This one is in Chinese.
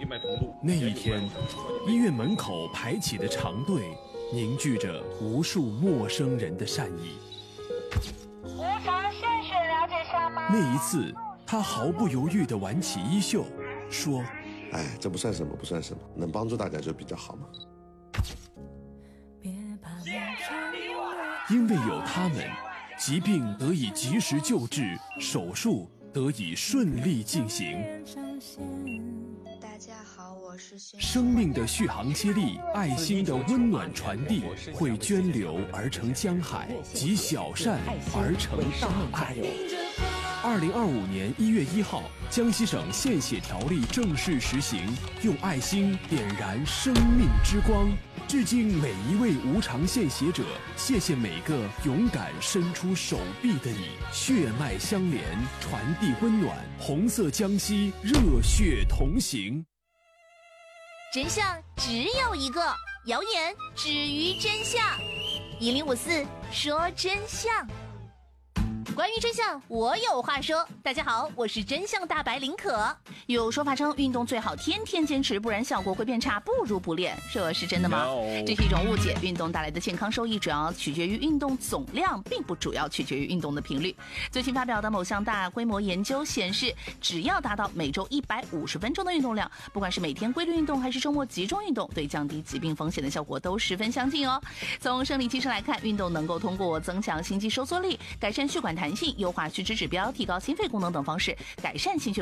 那一天，医院门口排起的长队，凝聚着无数陌生人的善意。 无偿献血了解下吗？ 那一次，他毫不犹豫地挽起衣袖，说：“ 哎，这不算什么，不算什么，能帮助大家就比较好嘛。” 因为有他们，疾病得以及时救治，手术得以顺利进行。 大家好，我是生命的续航接力，爱心的温暖传递，会涓流而成江海，集小善而成大爱。2025年1月1号，江西省献血条例正式实行，用爱心点燃生命之光。致敬每一位无偿献血者，谢谢每个勇敢伸出手臂的你，血脉相连，传递温暖，红色江西，热血同行。 真相只有一个，谣言止于真相。1054说真相。关于真相，我有话说。大家好，我是真相大白林可。有说法称，运动最好天天坚持，不然效果会变差，不如不练。这是真的吗？ No. 这是一种误解。运动带来的健康收益主要取决于运动总量，并不主要取决于运动的频率。最近发表的某项大规模研究显示，只要达到每周150分钟的运动量，不管是每天规律运动还是周末集中运动，对降低疾病风险的效果都十分相近哦。从生理机制来看，运动能够通过增强心肌收缩力、改善血管弹性、优化血脂指标、提高心肺功能等方式改善心血